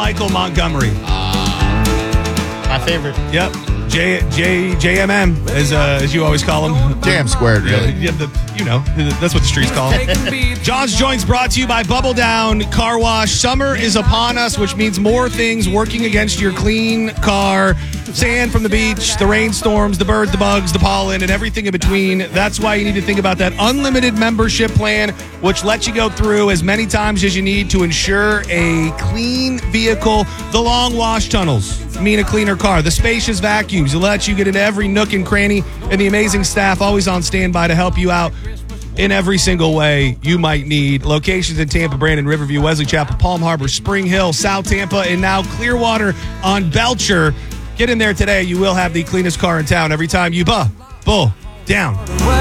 Michael Montgomery. My favorite. Yep. JMM, as you always call him. Jam squared, really. Yeah, that's what the streets call him. John's Joints brought to you by Bubble Down Car Wash. Summer is upon us, which means more things working against your clean car. Sand from the beach, the rainstorms, the birds, the bugs, the pollen, and everything in between. That's why you need to think about that unlimited membership plan, which lets you go through as many times as you need to ensure a clean vehicle. The long wash tunnels mean a cleaner car. The spacious vacuums let you get into every nook and cranny, and the amazing staff always on standby to help you out in every single way you might need. Locations in Tampa, Brandon, Riverview, Wesley Chapel, Palm Harbor, Spring Hill, South Tampa, and now Clearwater on Belcher. Get in there today. You will have the cleanest car in town every time you pull down.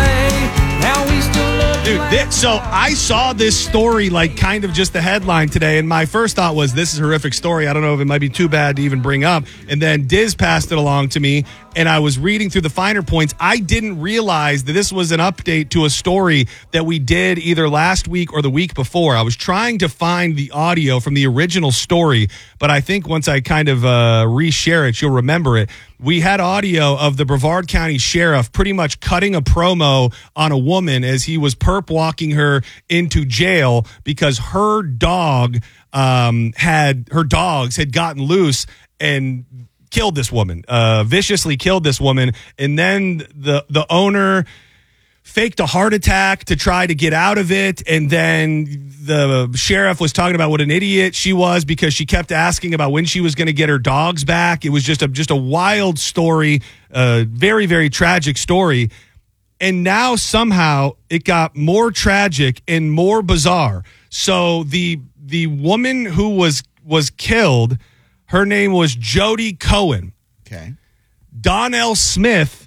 Dude, so I saw this story, like kind of just the headline today, and my first thought was, this is a horrific story. I don't know if it might be too bad to even bring up. And then Diz passed it along to me, and I was reading through the finer points. I didn't realize that this was an update to a story that we did either last week or the week before. I was trying to find the audio from the original story, but I think once I kind of reshare it, you'll remember it. We had audio of the Brevard County Sheriff pretty much cutting a promo on a woman as he was perp walking her into jail because her dogs had gotten loose and killed this woman, viciously killed this woman. And then the owner faked a heart attack to try to get out of it. And then the sheriff was talking about what an idiot she was because she kept asking about when she was going to get her dogs back. It was just a wild story, very, very tragic story. And now somehow it got more tragic and more bizarre. So the woman who was killed, her name was Jody Cohen. Okay. Donnell Smith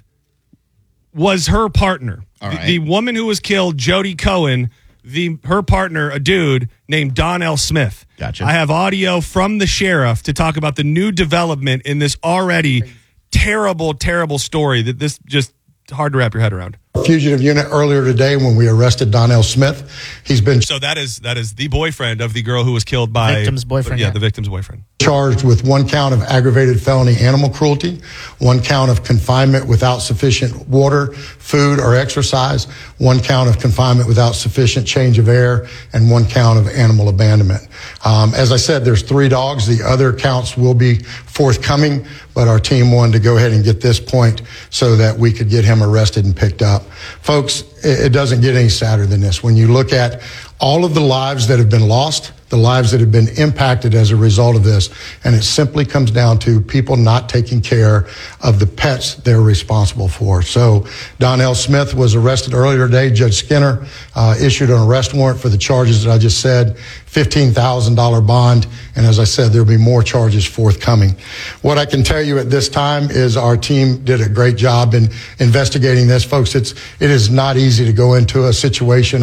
was her partner. All right. The woman who was killed, Jody Cohen, her partner, a dude named Donnell Smith. Gotcha. I have audio from the sheriff to talk about the new development in this already terrible, terrible story that this just hard to wrap your head around. Fugitive unit earlier today when we arrested Donnell Smith. He's been So that is the boyfriend of the girl who was killed by Victim's boyfriend. Yeah, the victim's boyfriend. charged with 1 count of aggravated felony animal cruelty, 1 count of confinement without sufficient water, food, or exercise, 1 count of confinement without sufficient change of air, and 1 count of animal abandonment. As I said, there's 3 dogs. The other counts will be forthcoming, but our team wanted to go ahead and get this point so that we could get him arrested and picked up. Folks, it doesn't get any sadder than this. When you look at all of the lives that have been lost, the lives that have been impacted as a result of this, and it simply comes down to people not taking care of the pets they're responsible for. So Donnell Smith was arrested earlier today. Judge Skinner issued an arrest warrant for the charges that I just said, $15,000 bond, and as I said, there'll be more charges forthcoming. What I can tell you at this time is our team did a great job in investigating this. Folks, it is not easy to go into a situation,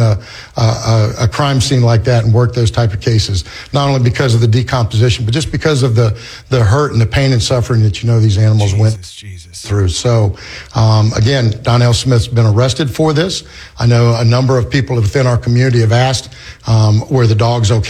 a crime scene like that and work those type of cases, not only because of the decomposition, but just because of the hurt and the pain and suffering that these animals went through. So, again, Donnell Smith's been arrested for this. I know a number of people within our community have asked, were the dogs okay?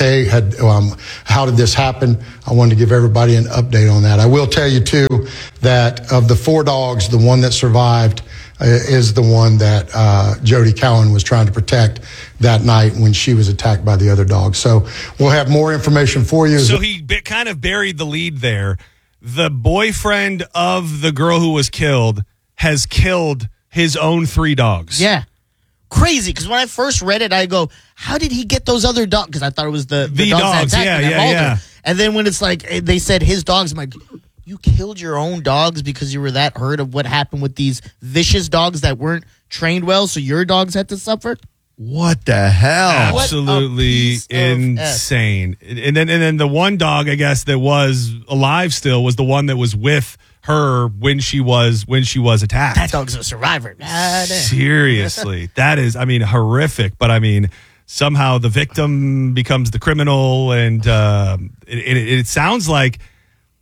How did this happen? I wanted to give everybody an update on that. I will tell you, too, that of the 4 dogs, the one that survived is the one that Jody Cowan was trying to protect that night when she was attacked by the other dogs. So we'll have more information for you. So he kind of buried the lead there. The boyfriend of the girl who was killed has killed his own 3 dogs. Yeah. Crazy, because when I first read it, I go, how did he get those other dogs? Because I thought it was the dogs that attacked him at Malta. And then when it's like, they said his dogs, I'm like, you killed your own dogs because you were that hurt of what happened with these vicious dogs that weren't trained well, so your dogs had to suffer? What the hell? Absolutely insane. And then the one dog, I guess, that was alive still was the one that was with her when she was attacked. That dog's a survivor. Seriously. That is, horrific. But somehow the victim becomes the criminal, and it sounds like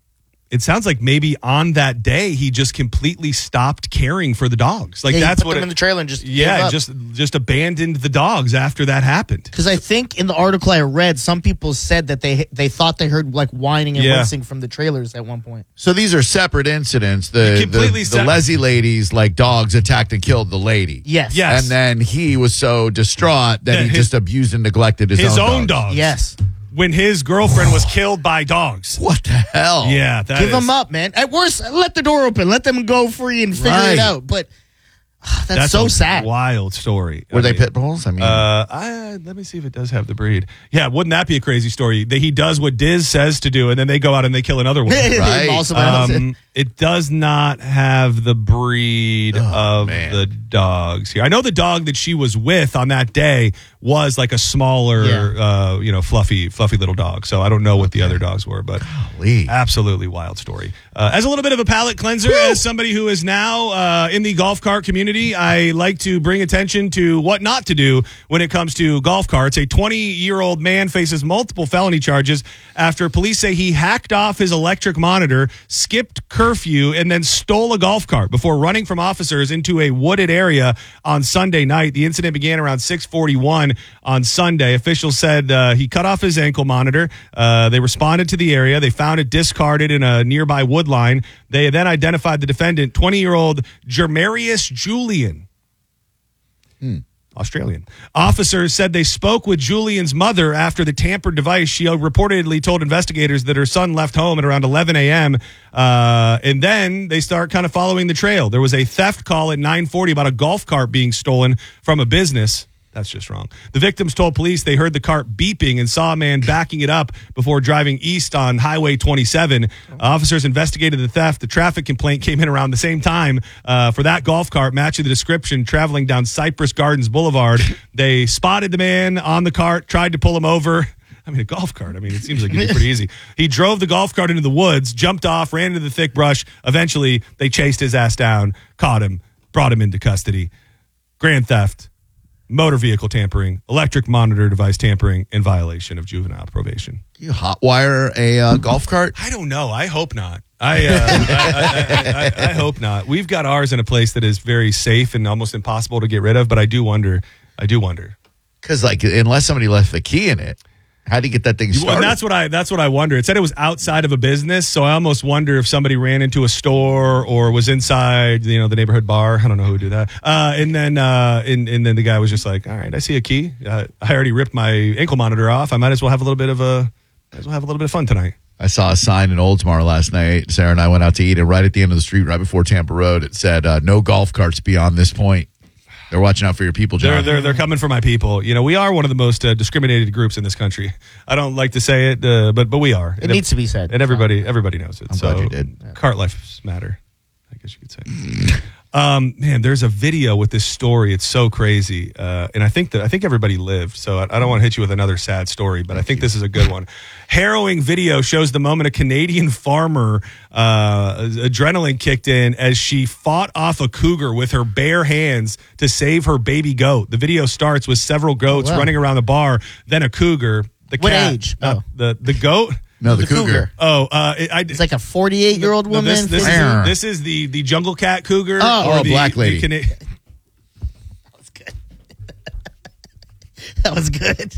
it sounds like maybe on that day he just completely stopped caring for the dogs. Like that's put what them in the trailer and just just abandoned the dogs after that happened. Because I think in the article I read, some people said that they thought they heard like whining and wincing from the trailers at one point. So these are separate incidents. The Leslie ladies, like dogs, attacked and killed the lady. Yes. Yes. And then he was so distraught that he just abused and neglected his own dogs. Yes. When his girlfriend was killed by dogs. What the hell? Yeah, give them up, man. At worst, let the door open, let them go free and figure it out. But that's so sad. Wild story. Were they pit bulls? I mean, let me see if it does have the breed. Yeah, wouldn't that be a crazy story? He does what Diz says to do, and then they go out and they kill another one. Right. It does not have the breed of the dogs here. I know the dog that she was with on that day was like a smaller, fluffy little dog. So I don't know what the other dogs were, but absolutely wild story. As a little bit of a palate cleanser, as somebody who is now in the golf cart community, I like to bring attention to what not to do when it comes to golf carts. A 20-year-old man faces multiple felony charges after police say he hacked off his electric monitor, skipped curfew, and then stole a golf cart before running from officers into a wooded area on Sunday night. The incident began around 6:41 on Sunday. Officials said he cut off his ankle monitor. They responded to the area. They found it discarded in a nearby wood line. They then identified the defendant, 20-year-old Jermarius Julian. Australian. Officers said they spoke with Julian's mother after the tampered device. She reportedly told investigators that her son left home at around 11 a.m. And then they start kind of following the trail. There was a theft call at 9:40 about a golf cart being stolen from a business. That's just wrong. The victims told police they heard the cart beeping and saw a man backing it up before driving east on Highway 27. Officers investigated the theft. The traffic complaint came in around the same time for that golf cart, matching the description, traveling down Cypress Gardens Boulevard. They spotted the man on the cart, tried to pull him over. I mean, a golf cart. I mean, it seems like it'd be pretty easy. He drove the golf cart into the woods, jumped off, ran into the thick brush. Eventually, they chased his ass down, caught him, brought him into custody. Grand theft, motor vehicle tampering, electric monitor device tampering, and violation of juvenile probation. Do you hotwire a golf cart? I don't know. I hope not. I hope not. We've got ours in a place that is very safe and almost impossible to get rid of, but I do wonder. Because, like, unless somebody left the key in it, how do you get that thing started? And that's what I wonder. It said it was outside of a business, so I almost wonder if somebody ran into a store or was inside, the neighborhood bar. I don't know who would do that. And then the guy was just like, "All right, I see a key. I already ripped my ankle monitor off. I might as well have a little bit of fun tonight." I saw a sign in Oldsmar last night. Sarah and I went out to eat, and right at the end of the street, right before Tampa Road, it said, "No golf carts beyond this point." They're watching out for your people, John. They're coming for my people. We are one of the most discriminated groups in this country. I don't like to say it, but we are. It needs to be said. And everybody knows it. I'm glad you did. Cart lives matter, I guess you could say. Man, there's a video with this story. It's so crazy, and I think everybody lived. So I don't want to hit you with another sad story, but I think this is a good one. Harrowing video shows the moment a Canadian farmer adrenaline kicked in as she fought off a cougar with her bare hands to save her baby goat. The video starts with several goats running around the bar, then a cougar. What age? The goat. No, the cougar. Oh, it's like a 48-year-old woman. This is the jungle cat cougar. Or the black lady. That was good. That was good.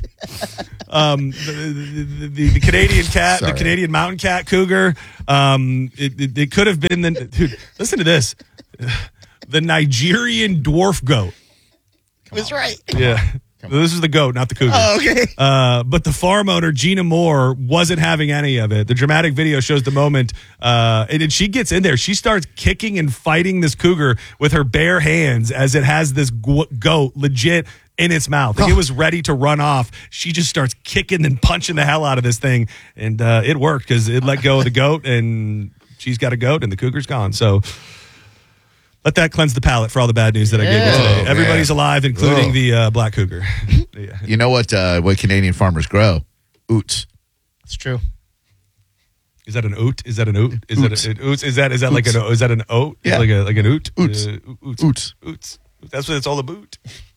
The Canadian cat, the Canadian mountain cat cougar. It could have been dude. Listen to this. The Nigerian dwarf goat. That's right. Yeah. This is the goat, not the cougar. Oh, okay. But the farm owner, Gina Moore, wasn't having any of it. The dramatic video shows the moment, and she gets in there. She starts kicking and fighting this cougar with her bare hands as it has this goat legit in its mouth. Like it was ready to run off. She just starts kicking and punching the hell out of this thing, and it worked because it let go of the goat, and she's got a goat, and the cougar's gone. So let that cleanse the palate for all the bad news that I gave you today. Everybody's alive, including the black cougar. Yeah. You know what Canadian farmers grow? Oots. It's true. Is that an oot? Is that an oot? Is that an oot? Is that like an? Is that an oat? Yeah. Like an oot? Oots. Oots. Oots. That's what it's all about.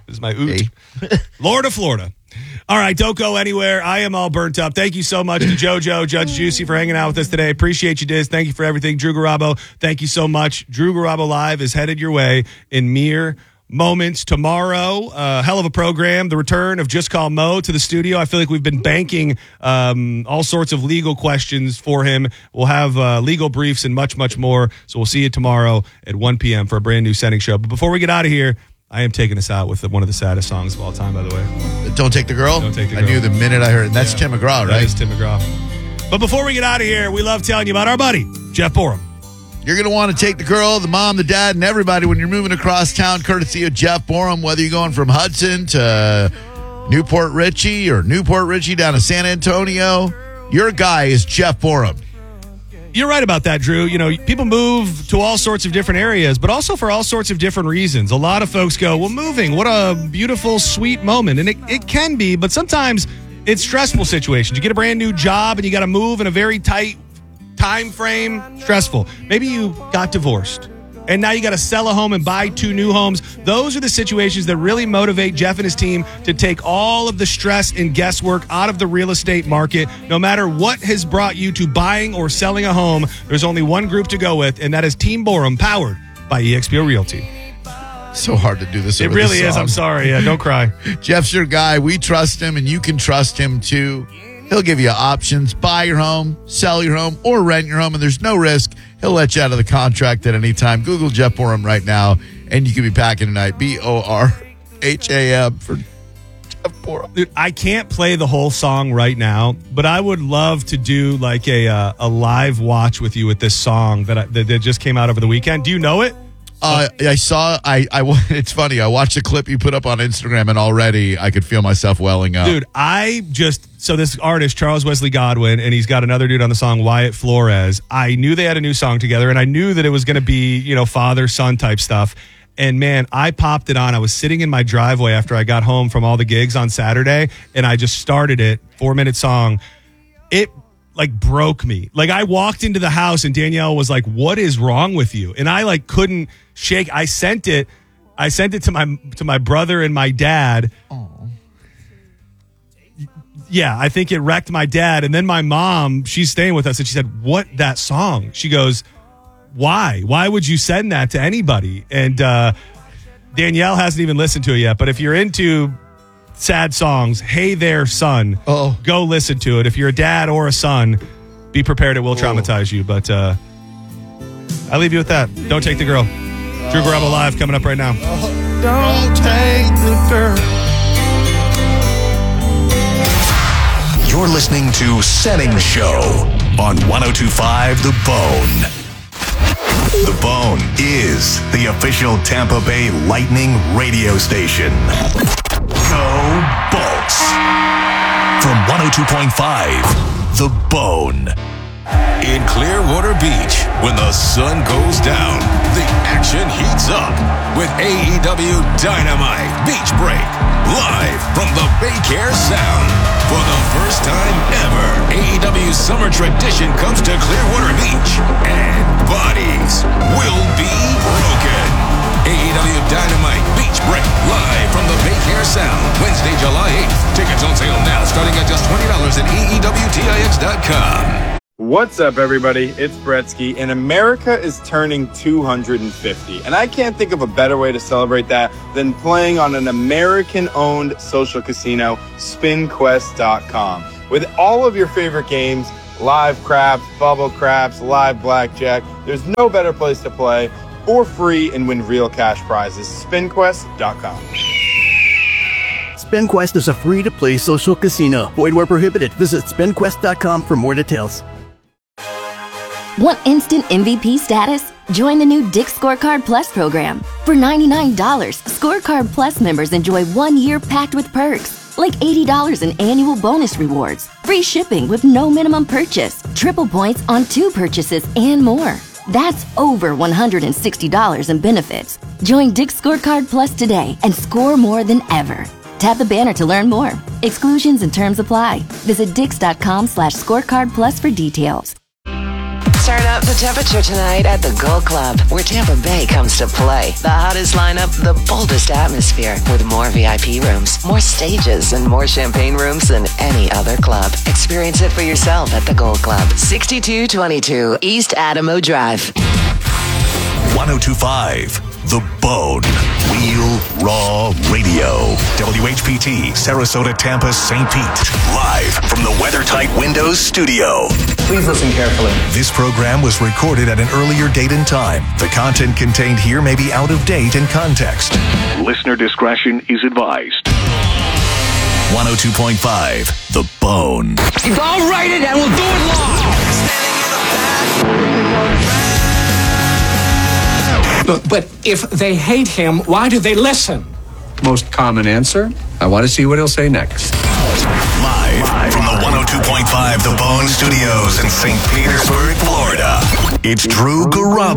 This is my oot. Hey. Lord of Florida. All right, don't go anywhere. I am all burnt up. Thank you so much to JoJo, Judge Juicy, for hanging out with us today. Appreciate you, Diz. Thank you for everything. Drew Garabo, thank you so much. Drew Garabo Live is headed your way in mere moments tomorrow. Hell of a program. The return of Just Call Mo to the studio. I feel like we've been banking all sorts of legal questions for him. We'll have legal briefs and much, much more. So we'll see you tomorrow at 1 p.m. for a brand new Setting Show. But before we get out of here, I am taking us out with one of the saddest songs of all time, by the way. Don't Take the Girl? Don't Take the Girl. I knew the minute I heard it. That's Tim McGraw, right? That is Tim McGraw. But before we get out of here, we love telling you about our buddy, Jeff Borum. You're going to want to take the girl, the mom, the dad, and everybody when you're moving across town, courtesy of Jeff Borum, whether you're going from Hudson to Newport Richey or Newport Richey down to San Antonio. Your guy is Jeff Borum. You're right about that, Drew. You know, people move to all sorts of different areas, but also for all sorts of different reasons. A lot of folks go, well, moving, what a beautiful, sweet moment. And it can be, but sometimes it's stressful situations. You get a brand new job and you got to move in a very tight time frame. Stressful. Maybe you got divorced and now you got to sell a home and buy 2 new homes. Those are the situations that really motivate Jeff and his team to take all of the stress and guesswork out of the real estate market. No matter what has brought you to buying or selling a home, there's only one group to go with, and that is Team Borum, powered by eXpo Realty. So hard to do this. It really is. I'm sorry. Yeah, don't cry. Jeff's your guy. We trust him, and you can trust him too. He'll give you options: buy your home, sell your home, or rent your home, and there's no risk. He'll let you out of the contract at any time. Google Jeff Borum right now, and you could be packing tonight. BORHAM for Jeff Borum. Dude, I can't play the whole song right now, but I would love to do like a live watch with you with this song that just came out over the weekend. Do you know it? I saw. It's funny. I watched a clip you put up on Instagram, and already I could feel myself welling up. Dude, so this artist, Charles Wesley Godwin, and he's got another dude on the song, Wyatt Flores. I knew they had a new song together, and I knew that it was going to be, father-son type stuff. And man, I popped it on. I was sitting in my driveway after I got home from all the gigs on Saturday, and I just started it. 4-minute song. It broke me. I walked into the house and Danielle was like, "What is wrong with you?" And I couldn't shake. I sent it to my brother and my dad. Aww. Yeah, I think it wrecked my dad. And then my mom, she's staying with us, and she said, "What, that song?" She goes, "Why? Why would you send that to anybody?" And Danielle hasn't even listened to it yet. But if you're into sad songs, Hey There, Son, go listen to it. If you're a dad or a son, be prepared. It will traumatize you. But I leave you with that. Don't take the girl. Drew Garabo Live coming up right now. Don't take the girl. You're listening to Setting Show on 102.5 The Bone. The Bone is the official Tampa Bay Lightning radio station. Go Bolts. From 102.5 The Bone. In Clearwater Beach, when the sun goes down, the action heats up with AEW Dynamite Beach Break, live from the Baycare Sound. For the first time ever, AEW's summer tradition comes to Clearwater Beach, and bodies will be broken. AEW Dynamite Beach Break, live from the Baycare Sound, Wednesday, July 8th. Tickets on sale now, starting at just $20 at AEWTIX.com. What's up, everybody? It's Bretsky, and America is turning 250. And I can't think of a better way to celebrate that than playing on an American-owned social casino, SpinQuest.com. With all of your favorite games, live craps, bubble craps, live blackjack, there's no better place to play for free and win real cash prizes. SpinQuest.com. SpinQuest is a free-to-play social casino. Void where prohibited. Visit SpinQuest.com for more details. Want instant MVP status? Join the new Dick's Scorecard Plus program. For $99, Scorecard Plus members enjoy 1 year packed with perks, like $80 in annual bonus rewards, free shipping with no minimum purchase, triple points on 2 purchases, and more. That's over $160 in benefits. Join Dick's Scorecard Plus today and score more than ever. Tap the banner to learn more. Exclusions and terms apply. Visit Dix.com/scorecard plus for details. Turn up the temperature tonight at the Gold Club, where Tampa Bay comes to play. The hottest lineup, the boldest atmosphere, with more VIP rooms, more stages, and more champagne rooms than any other club. Experience it for yourself at the Gold Club, 6222 East Adamo Drive. 1025 The Bone. Real Raw Radio. WHPT, Sarasota, Tampa, St. Pete. Live from the WeatherTight Windows studio. Please listen carefully. This program was recorded at an earlier date and time. The content contained here may be out of date in context. Listener discretion is advised. 102.5 The Bone. I'll write it and we'll do it live. Look, but if they hate him, why do they listen? Most common answer, I want to see what he'll say next. Live from the 102.5 The Bone Studios in St. Petersburg, Florida. It's Drew Garabo.